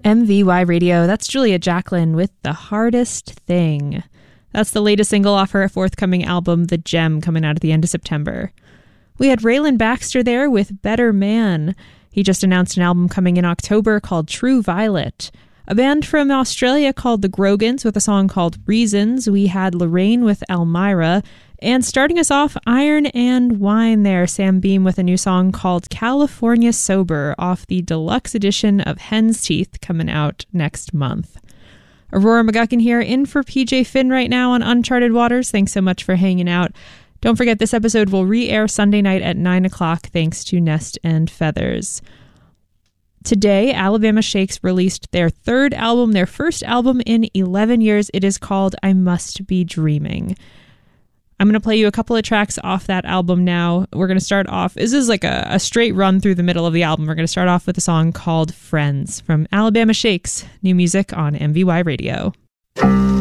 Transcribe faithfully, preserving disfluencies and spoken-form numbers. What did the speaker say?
M V Y Radio, that's Julia Jacklin with The Hardest Thing. That's the latest single off her forthcoming album, The Gem, coming out at the end of September. We had Raylan Baxter there with Better Man. He just announced an album coming in October called True Violet. A band from Australia called The Grogans with a song called Reasons. We had Lorraine with Elmira. And starting us off, Iron and Wine there, Sam Beam with a new song called California Sober off the deluxe edition of Hen's Teeth coming out next month. Aurora McGuckin here, in for P J Finn right now on Uncharted Waters. Thanks so much for hanging out. Don't forget, this episode will re-air Sunday night at nine o'clock thanks to Nest and Feathers. Today, Alabama Shakes released their third album, their first album in eleven years. It is called I Must Be Dreaming. I'm going to play you a couple of tracks off that album now. We're going to start off, this is like a, a straight run through the middle of the album. We're going to start off with a song called Friends from Alabama Shakes. New music on M V Y Radio.